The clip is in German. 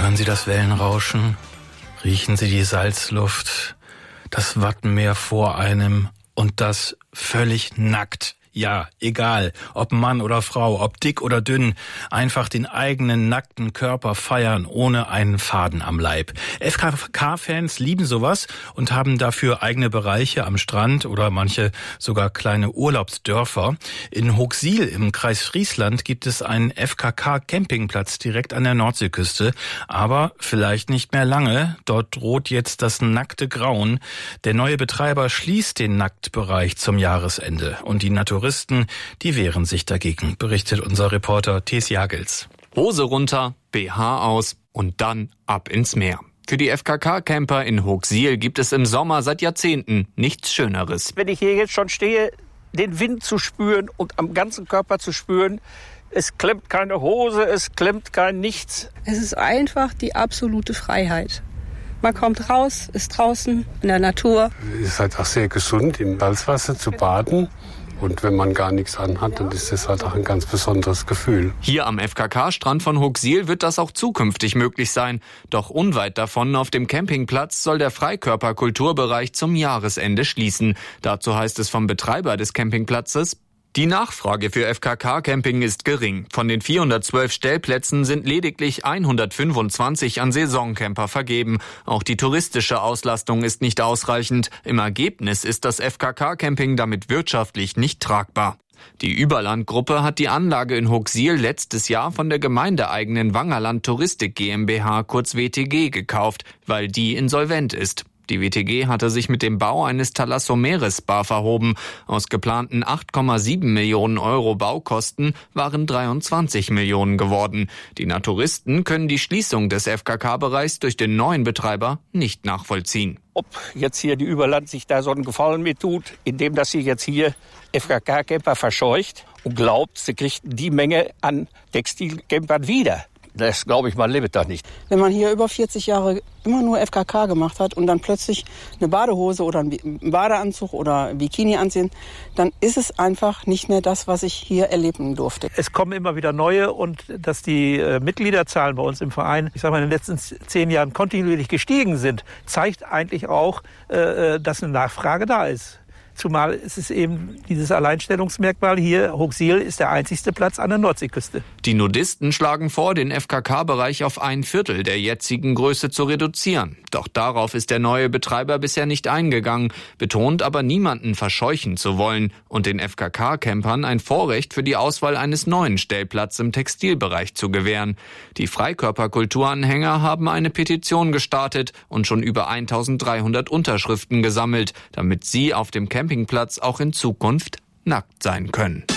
Hören Sie das Wellenrauschen? Riechen Sie die Salzluft? Das Wattenmeer vor einem und das völlig nackt. Ja, egal, ob Mann oder Frau, ob dick oder dünn, einfach den eigenen nackten Körper feiern, ohne einen Faden am Leib. FKK-Fans lieben sowas und haben dafür eigene Bereiche am Strand oder manche sogar kleine Urlaubsdörfer. In Hooksiel im Kreis Friesland gibt es einen FKK-Campingplatz direkt an der Nordseeküste, aber vielleicht nicht mehr lange. Dort droht jetzt das nackte Grauen. Der neue Betreiber schließt den Nacktbereich zum Jahresende und die Naturisten, die wehren sich dagegen, berichtet unser Reporter Thes Jagels. Hose runter, BH aus und dann ab ins Meer. Für die FKK-Camper in Hooksiel gibt es im Sommer seit Jahrzehnten nichts Schöneres. Wenn ich hier jetzt schon stehe, den Wind zu spüren und am ganzen Körper zu spüren, es klemmt keine Hose, es klemmt kein Nichts. Es ist einfach die absolute Freiheit. Man kommt raus, ist draußen in der Natur. Es ist halt auch sehr gesund, im Salzwasser zu baden. Und wenn man gar nichts anhat, dann ist das halt auch ein ganz besonderes Gefühl. Hier am FKK-Strand von Hooksiel wird das auch zukünftig möglich sein. Doch unweit davon auf dem Campingplatz soll der Freikörperkulturbereich zum Jahresende schließen. Dazu heißt es vom Betreiber des Campingplatzes: Die Nachfrage für FKK-Camping ist gering. Von den 412 Stellplätzen sind lediglich 125 an Saisoncamper vergeben. Auch die touristische Auslastung ist nicht ausreichend. Im Ergebnis ist das FKK-Camping damit wirtschaftlich nicht tragbar. Die Überland-Gruppe hat die Anlage in Hooksiel letztes Jahr von der gemeindeeigenen Wangerland Touristik GmbH, kurz WTG, gekauft, weil die insolvent ist. Die WTG hatte sich mit dem Bau eines Thalassomeres-Spa verhoben. Aus geplanten 8,7 Millionen Euro Baukosten waren 23 Millionen geworden. Die Naturisten können die Schließung des FKK-Bereichs durch den neuen Betreiber nicht nachvollziehen. Ob jetzt hier die Überland sich da so einen Gefallen mit tut, indem dass sie jetzt hier FKK-Camper verscheucht und glaubt, sie kriegt die Menge an Textilcampern wieder. Das glaube ich mal, lebt doch nicht. Wenn man hier über 40 Jahre immer nur FKK gemacht hat und dann plötzlich eine Badehose oder einen Badeanzug oder ein Bikini anziehen, dann ist es einfach nicht mehr das, was ich hier erleben durfte. Es kommen immer wieder neue und dass die Mitgliederzahlen bei uns im Verein, ich sage mal, in den letzten 10 Jahren kontinuierlich gestiegen sind, zeigt eigentlich auch, dass eine Nachfrage da ist. Zumal ist es eben dieses Alleinstellungsmerkmal hier, Hooksiel ist der einzigste Platz an der Nordseeküste. Die Nudisten schlagen vor, den FKK-Bereich auf 1/4 der jetzigen Größe zu reduzieren. Doch darauf ist der neue Betreiber bisher nicht eingegangen, betont aber niemanden verscheuchen zu wollen und den FKK-Campern ein Vorrecht für die Auswahl eines neuen Stellplatzes im Textilbereich zu gewähren. Die Freikörperkulturanhänger haben eine Petition gestartet und schon über 1300 Unterschriften gesammelt, damit sie auf dem Campingplatz auch in Zukunft nackt sein können.